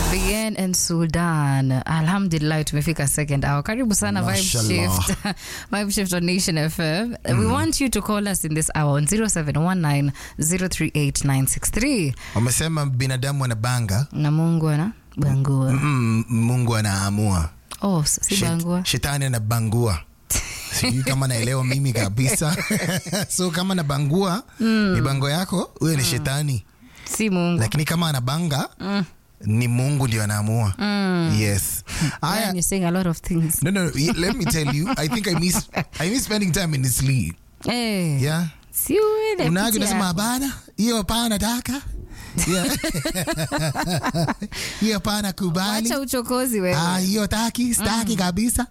Bien and Sudan. Alhamdulillah tumefika second hour. Karibu sana Vibe Shift. Vibe Shift on Nation FM. We want you to call us in this hour on 0719038963. Wamesema binadamu anabanga na Mungu ana bangua. Mungu anaamua. Oh, si bangua. Shetani anabangua. Sijui kama naelewa mimi kabisa. So kama anabangua mibango yako, wewe ni shetani. Si Mungu. Lakini kama anabanga ni Mungu ndio anaamua. Yes. You're saying a lot of things. No, let me tell you, I think I miss spending time in his sleep. Eh. Yeah. Si wewe. Unaaga unasema bana, hiyo hapana nataka. Yeah. Hiyo hapana kubali. Acha uchokozi wewe. Hiyo staki kabisa.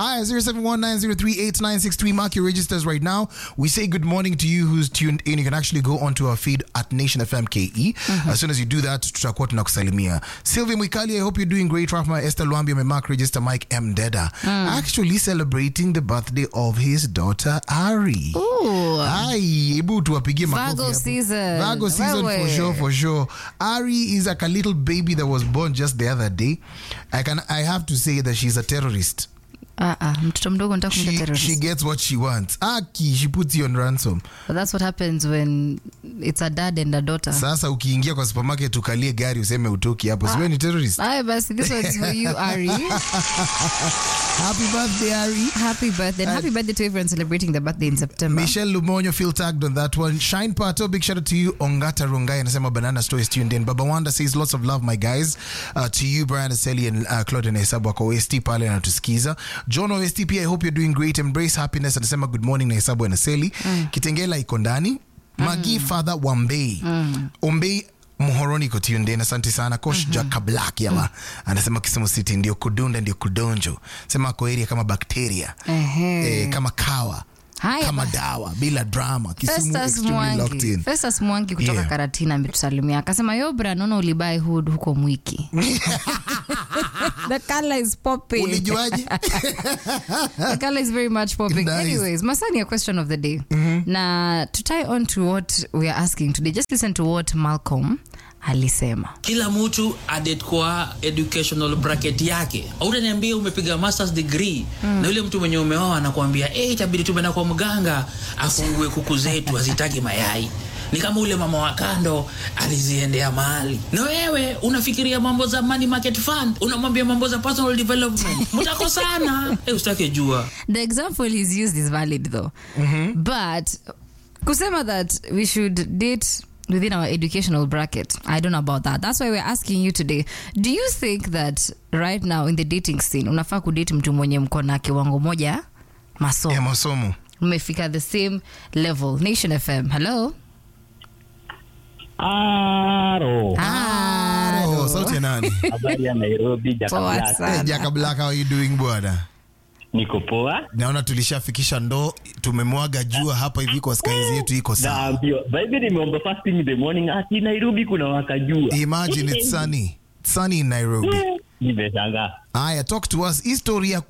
0719038963, mark your registers right now. We say good morning to you who's tuned in. You can actually go onto our feed at Nation FM KE. As soon as you do that, tutakuwa tunakusalimia. Sylvia Mwikali, I hope you're doing great. Rahma Esther Luambi, my mark register Mike M Deda. Actually celebrating the birthday of his daughter Ari. Ooh. Hebu tuwapigie makofi. Virgo season. Virgo season for sure. Ari is like a little baby that was born just the other day. I have to say that she's a terrorist. Mtoto mdogo nataka kumta terrorist. She gets what she wants. She puts you on ransom. But that's what happens when it's a dad and a daughter. Sasa ukiingia kwa supermarket ukalie gari useme utoki hapo. Siwe ni terrorist. Basi this one's for you, Ari. Happy birthday, Ari. Happy birthday. And happy birthday to everyone celebrating their birthday in September. Michelle Lumonyo feel tagged on that one. Shine Pato, big shout out to you. Ongata Rungai anasema Banana Store is tuned in. Baba Wanda says lots of love, my guys. To you, Brian Aseli and Claude Nesabu wako OST pale na tusikiza. John OST pia, I hope you're doing great. Embrace happiness. Anasema good morning Nesabu and Aseli. Kitengela iko ndani. Magi Father Wambei. Ombei Muhoroni ko tuned in. Asante sana. Coach Jaka Black yama. Anasema Kisumu City ndio kudunda ndio kudonjo. Sema ko area kama bacteria. Kama kawa. Kama dawa bila drama. Kisumu extremely locked in. Festus Mwangi kutoka Karatina ametusalimia. Akasema yo bra nono ulibai hood huko Mwiki. The color is popping. Ulijuaje? The color is very much popping. Nice. Anyways, Masani, a question of the day. Na to tie on to what we are asking today, just listen to what Malcolm alisema. Kila mtu adet kwa educational bracket yake. Utaniambia umepiga masters degree na yule mtu mwenye umeoa anakuambia itabidi tumeenda kwa mganga afungue kuku zetu azitaki mayai. Ni kama ule mama wa kando aliziendea mahali. Na wewe unafikiria mambo za money market fund, unamwambia mambo za personal development. Mtakosana. Usitake jua. The example he's used is valid though. But kusema that we should date within our educational bracket, I don't know about that. That's why we're asking you today, do you think that right now in the dating scene unafaa kudate mtu mwenye mko na kiwango moja masomo? Masomo. Umefika the same level. Nation FM. Hello. Aro. Sauti ya nani? Habari ya Nairobi, Jaka Black. Jaka Black, how are you doing bwana? Niko poa. Naona tulishafikisha ndo tumemwaga jua hapa hivi kwa skies yetu iko sawa. Ndio. Baby nimeomba fasting in the morning ati Nairobi kuna waka jua. Imagine it's sunny. It's sunny in Nairobi. Nimeshangaa. Aya, talk to us. History ya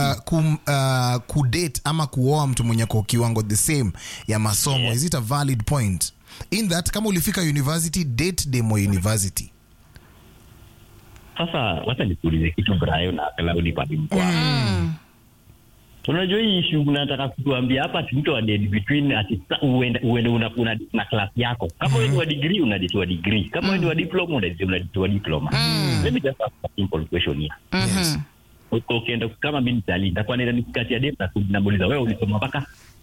kudate ama kuoa mtu mwenye kwa kiwango the same ya masomo. Is it a valid point? In that kama ulifika university, date demo university. Sasa wacha nikuulize kitu Brian na Claudia pale mkoa. Unajua hii issue nataka kutuambia hapa mtu wa date between ati uende una na class yako. Kama wewe ni wa degree unadate degree. Kama wewe ni wa diploma unadate diploma. Let me just ask a simple question here. Yes. Ukienda kama mimi nitakuwa naenda nikati ya date na kuniuliza wewe ulisoma mpaka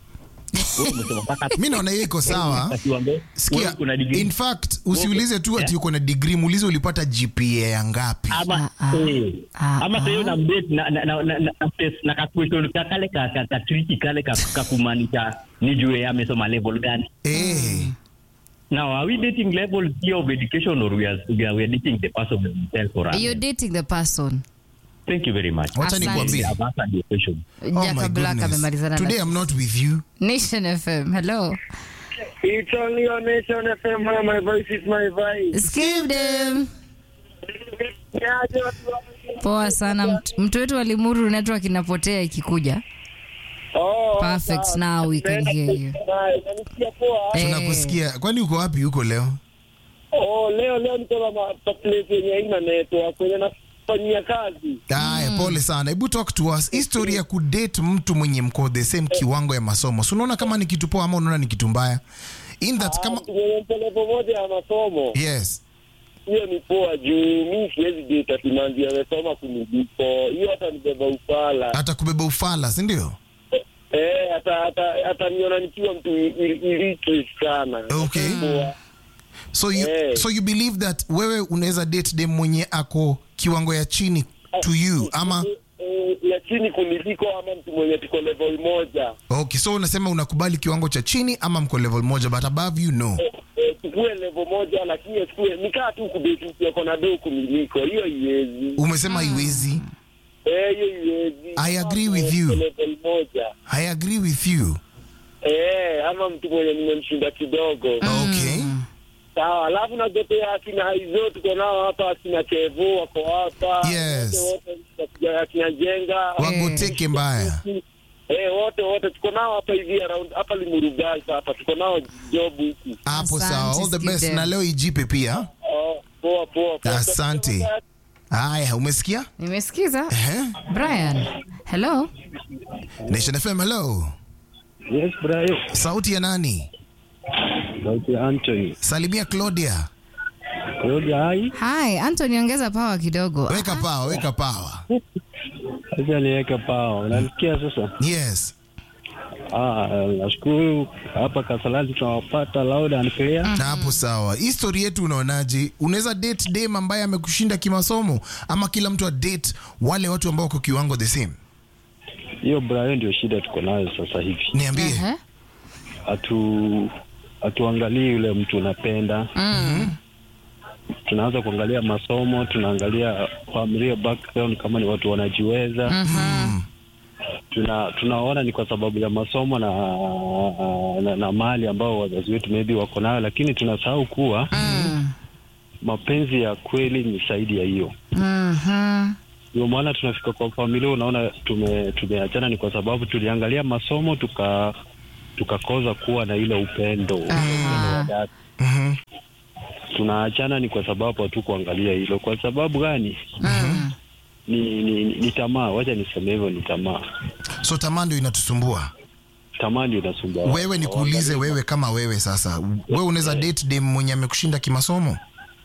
mimi naona hiyo iko sawa. Sikia, in fact usiulize tu ati uko na degree, muulize ulipata GPA ya ngapi. Ama sio na mbet na ka question kale ka tricky kale ka kumaanisha nijue amesoma level gani. Now are we dating levels of education or we are dating the person himself or you're dating the person? Thank you very much. Wacha nikwambie. Jaka Black amemalizana. Today I'm not with you. Nation FM. Hello. It's only on Nation FM. My voice is my voice. Skip them. Poa sana. Mtu wetu wa Limuru network inapotea ikikuja. Perfect, now we can hear you. Tunakusikia. Kwani uko wapi huko leo? Leo niko na place yenye haina network kwenye nafanyia kazi. Pole sana. Hebu talk to us. History ya kudate mtu mwenye mko the same kiwango ya masomo. So unaona kama ni kitu poa ama unaona ni kitu mbaya? In that kama level moja ya masomo. Yes. Hiyo ni poa juu mimi siwezi date atimanzi amesoma kuniliko. Hiyo hata nibeba ufala. Hata kubeba ufala, si ndio? Hata niona nikiwa mtu illiterate sana. Okay. So you believe that wewe unaweza date dem mwenye ako kiwango ya chini to you ama ya chini kuniliko ama mtu mwenye tuko level moja. Okay, so unasema unakubali kiwango cha chini ama mko level moja but above you no. Tukue level moja lakini sikue nikaa tu kudate yako na do kuniliko. Hiyo haiwezi. Umesema haiwezi. Hiyo haiwezi. I agree with you. Level moja. I agree with you. Ama mtu mwenye nimemshinda kidogo. Okay. Sawa, alafu na jote ya kina Haizo tuko nao hapa, kina Kevo wako hapa. Yes. Wote kina Jenga. Wagoteke mbaya. Wote tuko nao hapa hivi around hapa Limuru hapa. Tuko nao job huku. Hapo sawa. All the best na leo ijipe pia. Poa. Asante. Haya, umesikia? Nimesikiza. Brian. Hello. Nation FM, hello. Yes, Brian. Sauti ya nani? Sauti ya Anthony. Salimia Claudia. Claudia, hi. Hi, Anthony, ongeza power kidogo. Weka power. Acha niweke power. Unasikia sasa? Yes. Nashukuru hapa Kasarani tunawapata loud and clear. Na hapo sawa. History yetu unaonaje? Unaweza date dem ambaye amekushinda kimasomo ama kila mtu date wale watu ambao wako kiwango the same? Hiyo Brian ndio shida tuko nayo sasa hivi. Niambie. Atuangalie yule mtu unapenda. Tunaanza kuangalia masomo, tunaangalia familia background kama ni watu wanajiweza. Tunaona ni kwa sababu ya masomo na mali ambao wazazi wetu maybe wako nayo, lakini tunasahau kuwa mapenzi ya kweli ni zaidi ya hiyo. Ndio maana tunafika kwa familia, unaona tumeachana ni kwa sababu tuliangalia masomo tukakoza kuwa na ile upendo. Tunaachana ni kwa sababu hatukuangalia hilo. Kwa sababu gani? Ni tamaa. Wacha niseme hivyo, ni tamaa. So tamaa ndio inatusumbua. Tamaa ndio inasumbua. Wewe nikuulize, wewe kama wewe sasa, wewe unaweza date dem mwenye amekushinda kimasomo?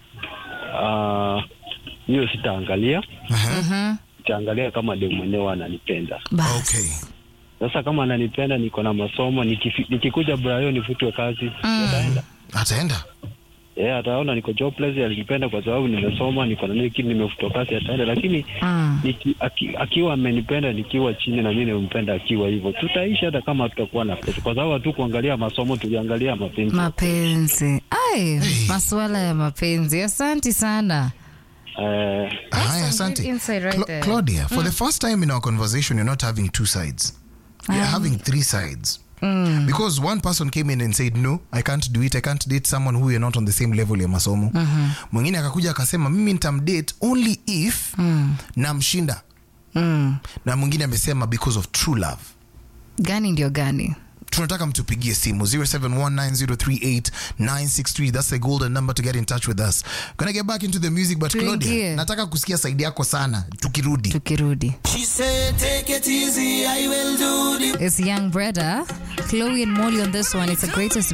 Hiyo sitaangalia. Nitaangalia kama dem mwenyewe ananipenda. Okay. Sasa kama ananipenda, niko na masomo, nikikuja Brian nifutwe kazi, ataenda. Ataona niko jobless, alinipenda kwa sababu nimesoma, niko na nini, nimefutwa kazi, ataenda. Lakini akiwa amenipenda nikiwa chini na mimi nimempenda akiwa hivyo, tutaishi hata kama tutakuwa na pesa, kwa sababu tu kuangalia masomo, tuliangalia mapenzi. Masuala ya mapenzi. Asante sana. Asante. Claudia, for the first time in our conversation, you're not having two sides. You're having three sides. Because one person came in and said, no, I can't do it. I can't date someone who you're not on the same level ya masomo. Mwingine akakuja akasema, mimi nitamdate only if namshinda. Na mwingine amesema because of true love. Gani ndio gani? Tunataka mtupigie simu 0719038963. That's the golden number to get in touch with us. Gonna get back into the music, but Claudia, nataka kusikia side yako sana tukirudi. She said take it easy, I will do it. It's Young Brother, Chloe and Molly on this one. It's the greatest